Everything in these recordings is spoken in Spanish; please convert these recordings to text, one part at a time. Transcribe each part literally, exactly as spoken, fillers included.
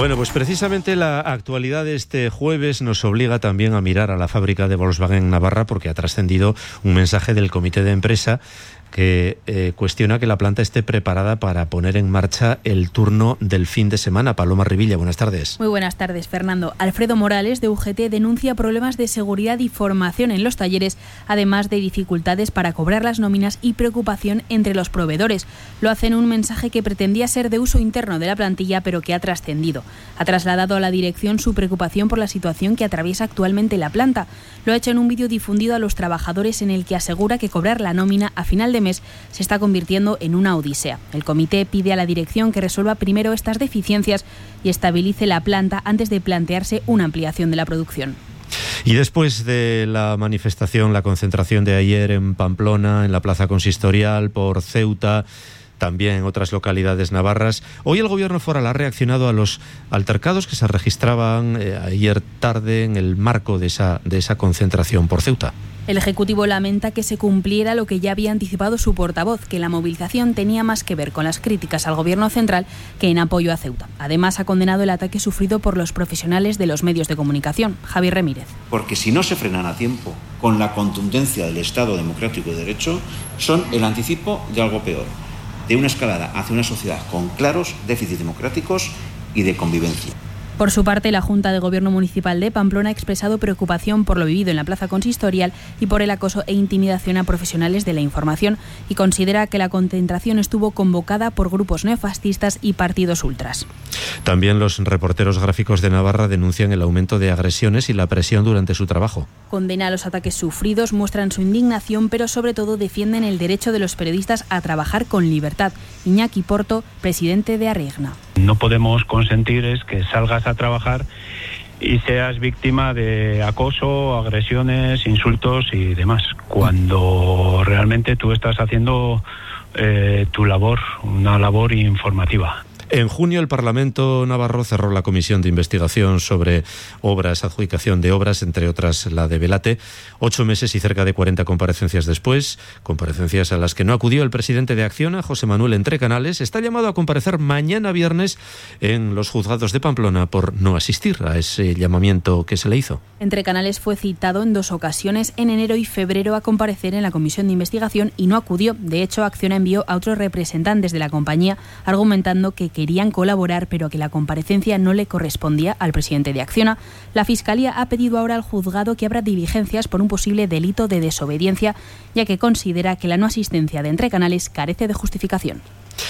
Bueno, pues precisamente la actualidad de este jueves nos obliga también a mirar a la fábrica de Volkswagen Navarra, porque ha trascendido un mensaje del comité de empresa que eh, cuestiona que la planta esté preparada para poner en marcha el turno del fin de semana. Paloma Rivilla, buenas tardes. Muy buenas tardes, Fernando. Alfredo Morales, de U G T, denuncia problemas de seguridad y formación en los talleres, además de dificultades para cobrar las nóminas y preocupación entre los proveedores. Lo hace en un mensaje que pretendía ser de uso interno de la plantilla, pero que ha trascendido. Ha trasladado a la dirección su preocupación por la situación que atraviesa actualmente la planta. Lo ha hecho en un vídeo difundido a los trabajadores en el que asegura que cobrar la nómina a final de mes se está convirtiendo en una odisea. El comité pide a la dirección que resuelva primero estas deficiencias y estabilice la planta antes de plantearse una ampliación de la producción. Y después de la manifestación, la concentración de ayer en Pamplona, en la Plaza Consistorial, por Ceuta, también en otras localidades navarras, hoy el gobierno foral ha reaccionado a los altercados que se registraban eh, ayer tarde en el marco de esa, de esa concentración por Ceuta. El Ejecutivo lamenta que se cumpliera lo que ya había anticipado su portavoz, que la movilización tenía más que ver con las críticas al Gobierno central que en apoyo a Ceuta. Además, ha condenado el ataque sufrido por los profesionales de los medios de comunicación. Javier Remírez. Porque si no se frenan a tiempo con la contundencia del Estado democrático y de derecho, son el anticipo de algo peor, de una escalada hacia una sociedad con claros déficits democráticos y de convivencia. Por su parte, la Junta de Gobierno Municipal de Pamplona ha expresado preocupación por lo vivido en la Plaza Consistorial y por el acoso e intimidación a profesionales de la información, y considera que la concentración estuvo convocada por grupos neofascistas y partidos ultras. También los reporteros gráficos de Navarra denuncian el aumento de agresiones y la presión durante su trabajo. Condena los ataques sufridos, muestran su indignación, pero sobre todo defienden el derecho de los periodistas a trabajar con libertad. Iñaki Porto, presidente de Arregna. No podemos consentir es que salgas a trabajar y seas víctima de acoso, agresiones, insultos y demás, cuando realmente tú estás haciendo eh, tu labor, una labor informativa. En junio el Parlamento navarro cerró la comisión de investigación sobre obras, adjudicación de obras, entre otras la de Velate. Ocho meses y cerca de cuarenta comparecencias después, comparecencias a las que no acudió el presidente de Acciona, José Manuel Entrecanales, está llamado a comparecer mañana viernes en los juzgados de Pamplona por no asistir a ese llamamiento que se le hizo. Entrecanales fue citado en dos ocasiones, en enero y febrero, a comparecer en la comisión de investigación y no acudió. De hecho, Acciona envió a otros representantes de la compañía argumentando que querían colaborar, pero que la comparecencia no le correspondía al presidente de Acciona. La Fiscalía ha pedido ahora al juzgado que abra diligencias por un posible delito de desobediencia, ya que considera que la no asistencia de Entrecanales carece de justificación.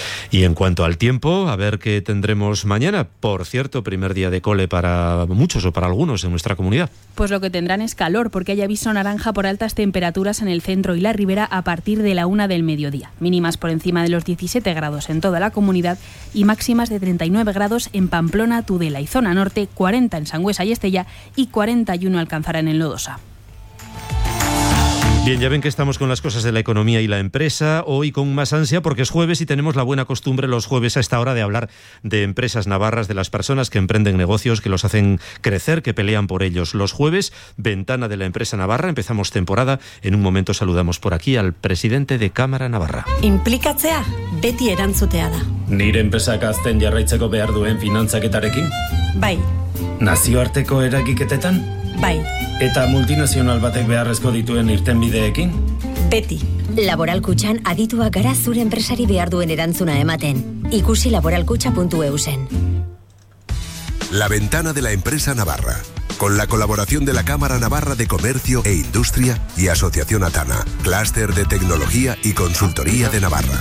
Y en cuanto al tiempo, a ver qué tendremos mañana. Por cierto, primer día de cole para muchos o para algunos en nuestra comunidad. Pues lo que tendrán es calor, porque hay aviso naranja por altas temperaturas en el centro y la ribera a partir de la una del mediodía. Mínimas por encima de los diecisiete grados en toda la comunidad y máximas de treinta y nueve grados en Pamplona, Tudela y zona norte, cuarenta en Sangüesa y Estella y cuarenta y uno alcanzarán en Lodosa. Bien, ya ven que estamos con las cosas de la economía y la empresa, hoy con más ansia porque es jueves y tenemos la buena costumbre los jueves a esta hora de hablar de empresas navarras, de las personas que emprenden negocios, que los hacen crecer, que pelean por ellos. Los jueves, ventana de la empresa navarra, empezamos temporada. En un momento saludamos por aquí al presidente de Cámara Navarra. Inplikatzea, beti erantzutea da. Nire enpresak azten jarraitzeko behar duen finantzaketarekin? Bai. Nazioarteko eragiketetan? Bai. Eta multinazional batek beharrezko dituen irtenbideekin? Beti. Laboral Kutxan adituak gara zure enpresari behar duen erantzuna ematen. Ikusi laboralkutxa puntu e u zen. La ventana de la empresa navarra, con la colaboración de la Cámara Navarra de Comercio e Industria y Asociación Atana, Clúster de Tecnología y Consultoría de Navarra.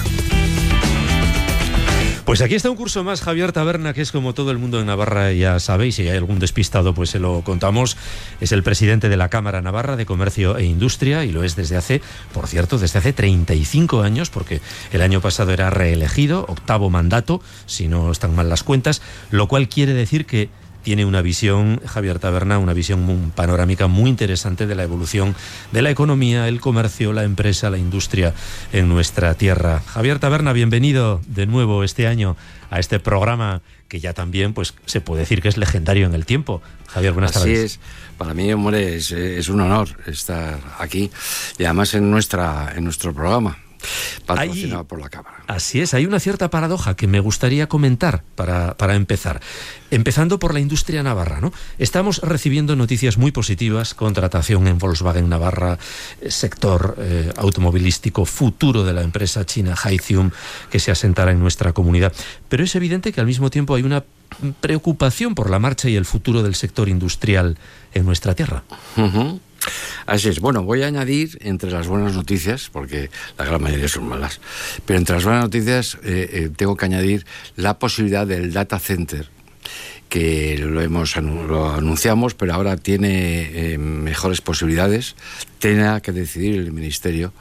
Pues aquí está un curso más, Javier Taberna, que es como todo el mundo en Navarra, ya sabéis, si hay algún despistado pues se lo contamos, es el presidente de la Cámara Navarra de Comercio e Industria y lo es desde hace, por cierto, desde hace treinta y cinco años, porque el año pasado era reelegido, octavo mandato, si no están mal las cuentas, lo cual quiere decir que tiene una visión, Javier Taberna, una visión muy, panorámica muy interesante de la evolución de la economía, el comercio, la empresa, la industria en nuestra tierra. Javier Taberna, bienvenido de nuevo este año a este programa que ya también pues se puede decir que es legendario en el tiempo. Javier, buenas tardes. Así es. Para mí, hombre, es, es un honor estar aquí y además en nuestra en nuestro programa, patrocinado Ahí, por la Cámara. Así es, hay una cierta paradoja que me gustaría comentar para, para empezar. Empezando por la industria navarra, ¿no? Estamos recibiendo noticias muy positivas, contratación en Volkswagen Navarra, sector eh, automovilístico, futuro de la empresa china Hythium, que se asentará en nuestra comunidad. Pero es evidente que al mismo tiempo hay una preocupación por la marcha y el futuro del sector industrial en nuestra tierra. Uh-huh. Así es. Bueno, voy a añadir entre las buenas noticias, porque la gran mayoría son malas, pero entre las buenas noticias eh, eh, tengo que añadir la posibilidad del data center, que lo hemos lo anunciamos, pero ahora tiene eh, mejores posibilidades. Tenga que decidir el Ministerio,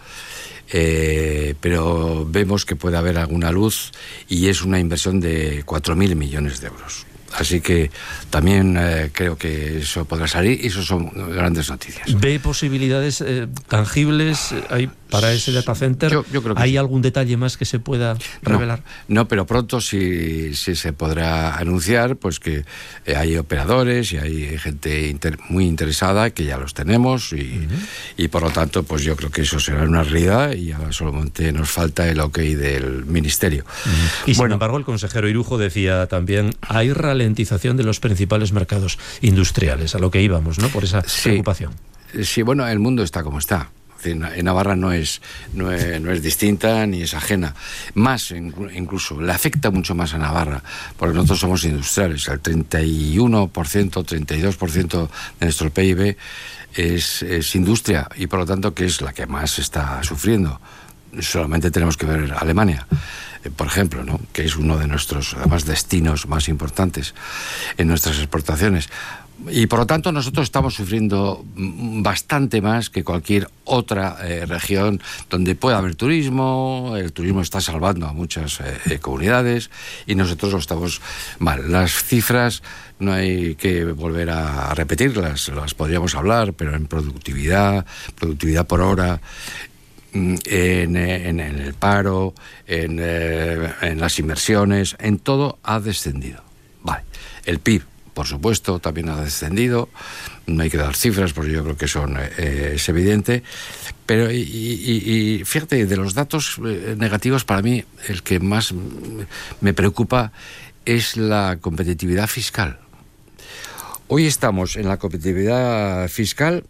eh, pero vemos que puede haber alguna luz y es una inversión de cuatro mil millones de euros. Así que también eh, creo que eso podrá salir y eso son grandes noticias. ¿Ve posibilidades eh, tangibles hay para ese data center? Yo, yo creo que ¿Hay sí. algún detalle más que se pueda revelar? No, no, pero pronto sí, sí se podrá anunciar pues que eh, hay operadores y hay gente inter, muy interesada, que ya los tenemos y, uh-huh. y por lo tanto pues yo creo que eso será una realidad y ahora solamente nos falta el ok del Ministerio. Uh-huh. Y bueno, sin embargo el consejero Irujo decía también hay ralentización de los principales mercados industriales, a lo que íbamos, ¿no? Por esa sí, preocupación. Sí, bueno, el mundo está como está. En Navarra no es, no es, no es distinta ni es ajena. Más, incluso, le afecta mucho más a Navarra, porque nosotros somos industriales. El treinta y uno por ciento, treinta y dos por ciento de nuestro P I B es, es industria y, por lo tanto, que es la que más está sufriendo. Solamente tenemos que ver Alemania, por ejemplo, ¿no? Que es uno de nuestros, además, destinos más importantes en nuestras exportaciones. Y por lo tanto nosotros estamos sufriendo bastante más que cualquier otra eh, región donde pueda haber turismo. El turismo está salvando a muchas eh, comunidades y nosotros lo estamos mal. Las cifras no hay que volver a repetirlas, las podríamos hablar, pero en productividad, productividad por hora, en, en, en el paro, en, eh, en las inversiones, en todo ha descendido. Vale, el P I B, por supuesto, también ha descendido. No hay que dar cifras porque yo creo que son eh, es evidente. Pero y, y, y fíjate, de los datos eh, negativos, para mí el que más me preocupa es la competitividad fiscal. Hoy estamos en la competitividad fiscal,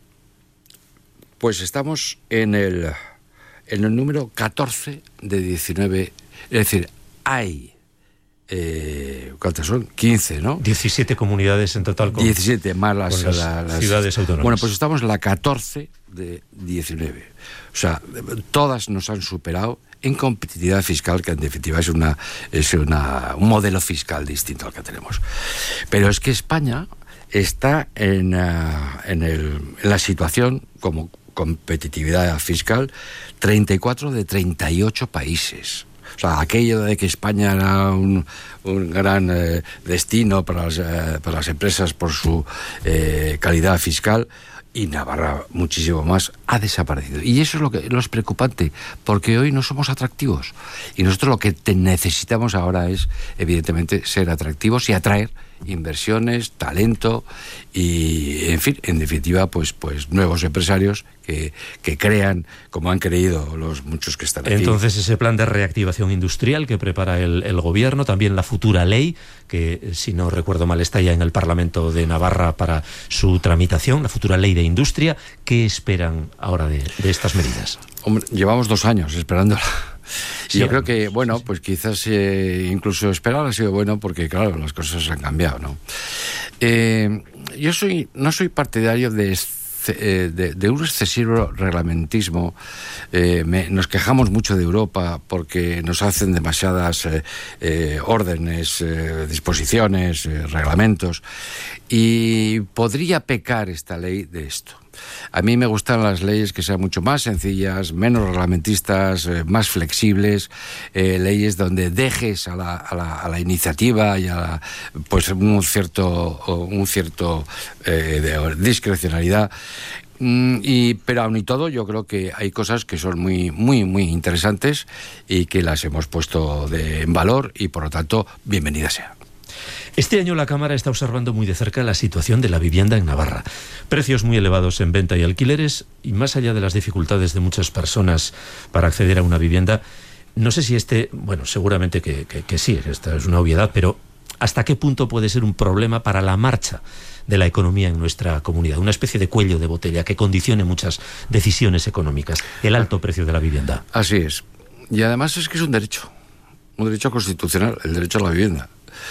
pues estamos en el en el número catorce de diecinueve. Es decir, hay Eh, ¿cuántas son? quince, ¿no? diecisiete comunidades en total con, diecisiete más las, las, la, las ciudades autónomas. Bueno, pues estamos en la catorce de diecinueve. O sea, todas nos han superado en competitividad fiscal, que en definitiva es una es una un modelo fiscal distinto al que tenemos. Pero es que España está en, uh, en, el, en la situación como competitividad fiscal treinta y cuatro de treinta y ocho países. O sea, aquello de que España era un, un gran eh, destino para las, eh, para las empresas por su eh, calidad fiscal, y Navarra muchísimo más, ha desaparecido. Y eso es lo que lo es preocupante, porque hoy no somos atractivos. Y nosotros lo que te necesitamos ahora es, evidentemente, ser atractivos y atraer inversiones, talento y, en fin, en definitiva, pues, pues nuevos empresarios que, que crean, como han creído los muchos que están aquí. Entonces, ese plan de reactivación industrial que prepara el, el gobierno, también la futura ley, que, si no recuerdo mal, está ya en el Parlamento de Navarra para su tramitación, la futura ley de industria. ¿Qué esperan ahora de, de estas medidas? Hombre, llevamos dos años esperándola. Sí, yo creo que, bueno, pues quizás eh, incluso esperar ha sido bueno porque, claro, las cosas han cambiado, ¿no? Eh, yo soy no soy partidario de, de, de un excesivo reglamentismo. Eh, me, nos quejamos mucho de Europa porque nos hacen demasiadas eh, eh, órdenes, eh, disposiciones, eh, reglamentos, y podría pecar esta ley de esto. A mí me gustan las leyes que sean mucho más sencillas, menos reglamentistas, eh, más flexibles, eh, leyes donde dejes a la, a la, a la iniciativa y a la, pues un cierto, un cierto eh, de discrecionalidad. Mm, y, pero aún y todo, yo creo que hay cosas que son muy, muy, muy interesantes y que las hemos puesto de, en valor y, por lo tanto, bienvenida sea. Este año la Cámara está observando muy de cerca la situación de la vivienda en Navarra. Precios muy elevados en venta y alquileres, y más allá de las dificultades de muchas personas para acceder a una vivienda, no sé si este, bueno, seguramente que, que, que sí, esta es una obviedad, pero ¿hasta qué punto puede ser un problema para la marcha de la economía en nuestra comunidad? Una especie de cuello de botella que condicione muchas decisiones económicas, el alto precio de la vivienda. Así es. Y además es que es un derecho, un derecho constitucional, el derecho a la vivienda.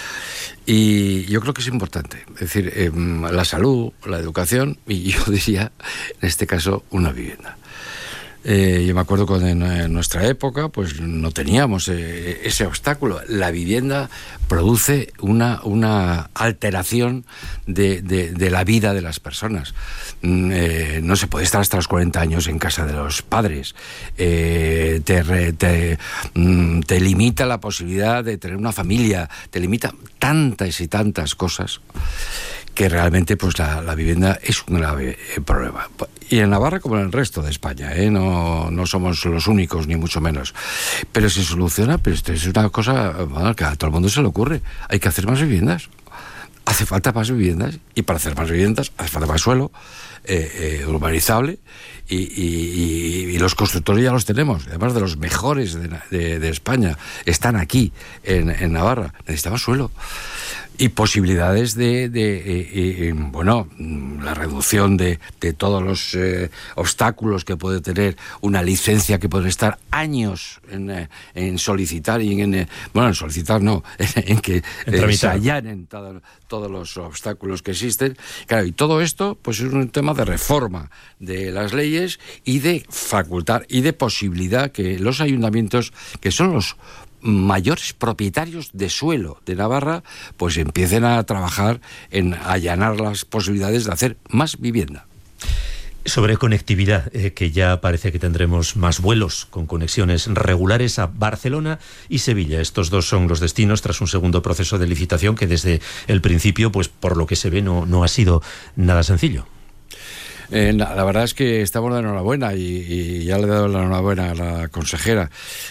Y yo creo que es importante, es decir, eh, la salud, la educación y yo diría, en este caso, una vivienda. Eh, yo me acuerdo cuando en, en nuestra época pues no teníamos eh, ese obstáculo. La vivienda produce una, una alteración de, de, de la vida de las personas. Mm, eh, no se puede estar hasta los cuarenta años en casa de los padres. Eh, te, re, te, mm, te limita la posibilidad de tener una familia, te limita tantas y tantas cosas que realmente pues la, la vivienda es un grave eh, problema. Y en Navarra como en el resto de España, ¿eh? no, no somos los únicos, ni mucho menos. Pero se soluciona, pero esto es una cosa bueno, que a todo el mundo se le ocurre. Hay que hacer más viviendas. Hace falta más viviendas, y para hacer más viviendas hace falta más suelo eh, eh, urbanizable, y, y, y, y los constructores ya los tenemos, además de los mejores de, de, de España, están aquí en, en Navarra. Necesitamos suelo y posibilidades de, de eh, eh, bueno, la reducción de, de todos los eh, obstáculos que puede tener una licencia, que puede estar años en, eh, en solicitar y en, eh, bueno, en solicitar no, en, en que eh, se allanen todo, todos los obstáculos que existen. Claro, y todo esto pues es un tema de reforma de las leyes y de facultar y de posibilidad que los ayuntamientos, que son los mayores propietarios de suelo de Navarra, pues empiecen a trabajar en allanar las posibilidades de hacer más vivienda. Sobre conectividad, eh, que ya parece que tendremos más vuelos con conexiones regulares a Barcelona y Sevilla. Estos dos son los destinos tras un segundo proceso de licitación que desde el principio, pues por lo que se ve, no, no ha sido nada sencillo. Eh, la verdad es que estamos de enhorabuena y, y ya le he dado la enhorabuena a la consejera.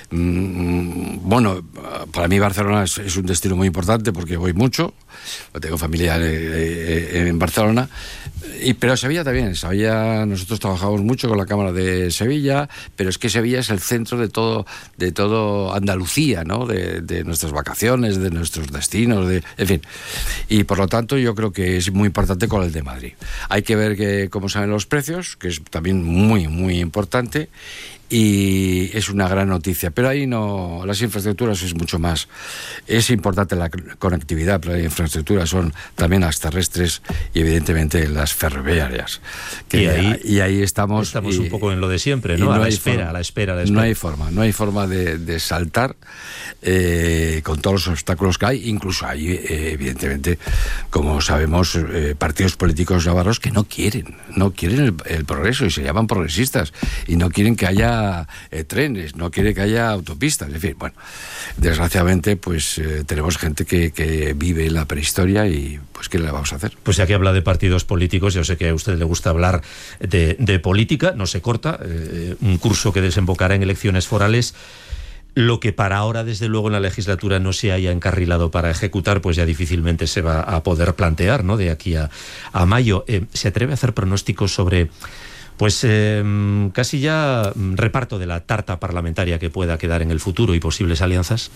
Mm, bueno, para mí Barcelona es, es un destino muy importante porque voy mucho, tengo familia eh, en Barcelona, y, pero Sevilla también. Sevilla, nosotros trabajamos mucho con la Cámara de Sevilla, pero es que Sevilla es el centro de todo, de todo Andalucía, ¿no? De, de nuestras vacaciones, de nuestros destinos, de, en fin. Y por lo tanto yo creo que es muy importante con el de Madrid. Hay que ver que, cómo saben los precios, que es también muy, muy importante, y es una gran noticia. Pero ahí no, las infraestructuras es mucho más. Es importante la conectividad, pero las infraestructuras son también las terrestres y evidentemente las ferroviarias. Que y, ahí, y ahí estamos. Estamos y, un poco en lo de siempre, ¿no? A no la espera, forma, a la espera, a la espera. No hay forma, no hay forma de, de saltar eh, con todos los obstáculos que hay. Incluso hay, eh, evidentemente, como sabemos, eh, partidos políticos navarros que no quieren, no quieren el, el progreso y se llaman progresistas y no quieren que haya Eh, trenes, no quiere que haya autopistas, en fin, bueno, desgraciadamente pues eh, tenemos gente que, que vive en la prehistoria y pues ¿qué le vamos a hacer? Pues ya que habla de partidos políticos, yo sé que a usted le gusta hablar de, de política, no se corta, eh, un curso que desembocará en elecciones forales. Lo que para ahora, desde luego, en la legislatura no se haya encarrilado para ejecutar, pues ya difícilmente se va a poder plantear, ¿no? De aquí a, a mayo. Eh, ¿Se atreve a hacer pronósticos sobre pues eh, casi ya reparto de la tarta parlamentaria que pueda quedar en el futuro y posibles alianzas?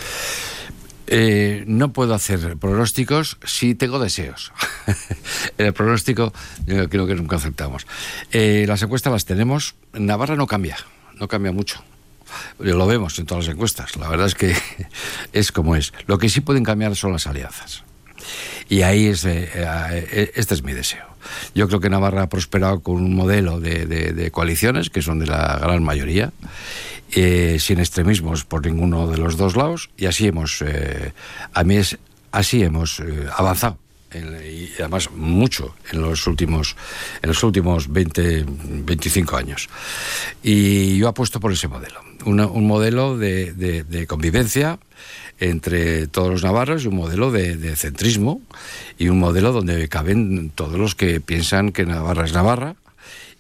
Eh, no puedo hacer pronósticos, sí tengo deseos. El pronóstico yo creo que nunca aceptamos. Eh, las encuestas las tenemos. Navarra no cambia, no cambia mucho. Lo vemos en todas las encuestas. La verdad es que es como es. Lo que sí pueden cambiar son las alianzas. Y ahí es, eh, eh, este es mi deseo. Yo creo que Navarra ha prosperado con un modelo de, de, de coaliciones que son de la gran mayoría, eh, sin extremismos por ninguno de los dos lados, y así hemos, eh, a mí es, así hemos eh, avanzado. En, y además mucho en los últimos en los últimos veinte, veinticinco años, y yo apuesto por ese modelo, Una, un modelo de, de, de convivencia entre todos los navarros, y un modelo de, de centrismo, y un modelo donde caben todos los que piensan que Navarra es Navarra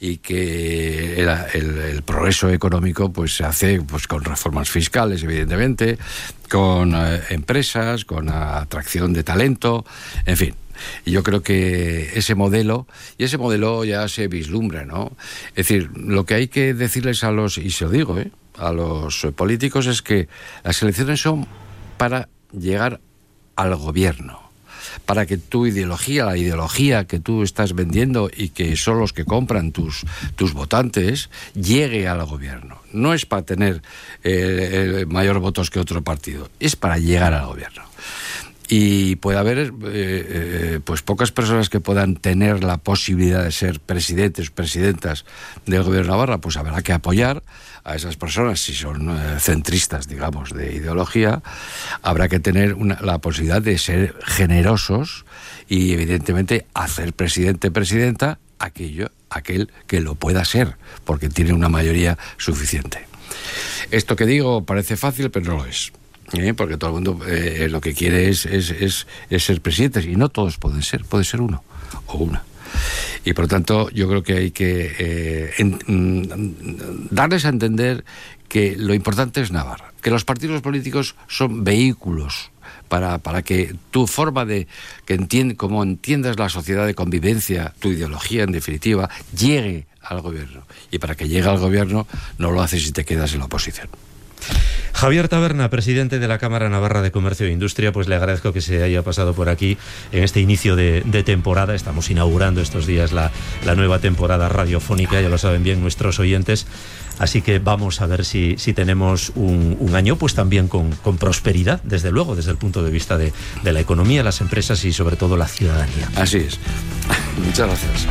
y que el, el, el progreso económico pues se hace pues con reformas fiscales, evidentemente, con eh, empresas, con atracción de talento, en fin. Y yo creo que ese modelo, y ese modelo ya se vislumbra, ¿no? Es decir, lo que hay que decirles a los, y se lo digo, ¿eh? a los políticos, es que las elecciones son para llegar al gobierno, para que tu ideología, la ideología que tú estás vendiendo y que son los que compran tus, tus votantes, llegue al gobierno. No es para tener eh, mayor votos que otro partido, es para llegar al gobierno. Y puede haber eh, eh, pues pocas personas que puedan tener la posibilidad de ser presidentes o presidentas del gobierno de Navarra, pues habrá que apoyar a esas personas, si son eh, centristas, digamos, de ideología. Habrá que tener una, la posibilidad de ser generosos y, evidentemente, hacer presidente o presidenta aquello, aquel que lo pueda ser, porque tiene una mayoría suficiente. Esto que digo parece fácil, pero no lo es. ¿Eh? Porque todo el mundo eh, lo que quiere es, es, es, es ser presidentes, y no todos pueden ser, puede ser uno o una. Y por lo tanto yo creo que hay que eh, en, mm, darles a entender que lo importante es Navarra, que los partidos políticos son vehículos para, para que tu forma de, que entiende, como entiendas la sociedad de convivencia, tu ideología en definitiva, llegue al gobierno. Y para que llegue al gobierno no lo haces si te quedas en la oposición. Javier Taberna, presidente de la Cámara Navarra de Comercio e Industria, pues le agradezco que se haya pasado por aquí en este inicio de, de temporada. Estamos inaugurando estos días la, la nueva temporada radiofónica, ya lo saben bien nuestros oyentes. Así que vamos a ver si, si tenemos un, un año pues también con, con prosperidad, desde luego, desde el punto de vista de, de la economía, las empresas y sobre todo la ciudadanía. Así es. Muchas gracias.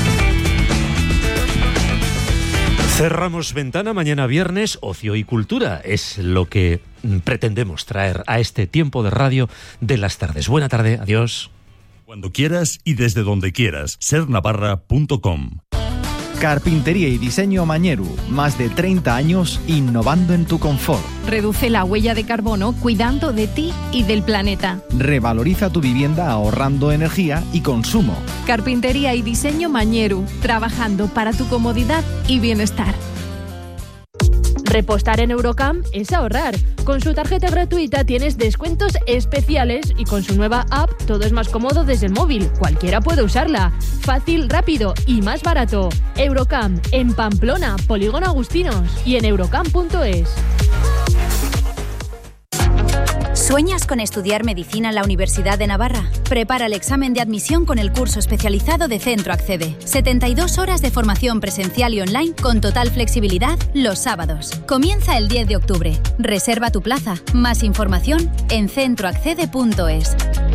Cerramos ventana, mañana viernes, ocio y cultura. Es lo que pretendemos traer a este tiempo de radio de las tardes. Buena tarde, adiós. Cuando quieras y desde donde quieras, ser navarra punto com. Carpintería y diseño Mañeru, más de treinta años innovando en tu confort. Reduce la huella de carbono cuidando de ti y del planeta. Revaloriza tu vivienda ahorrando energía y consumo. Carpintería y diseño Mañeru, trabajando para tu comodidad y bienestar. Repostar en Eurocam es ahorrar. Con su tarjeta gratuita tienes descuentos especiales y con su nueva app todo es más cómodo desde el móvil. Cualquiera puede usarla. Fácil, rápido y más barato. Eurocam en Pamplona, Polígono Agustinos y en eurocam punto es. ¿Sueñas con estudiar medicina en la Universidad de Navarra? Prepara el examen de admisión con el curso especializado de Centro Accede. setenta y dos horas de formación presencial y online con total flexibilidad los sábados. Comienza el diez de octubre. Reserva tu plaza. Más información en centro accede punto es.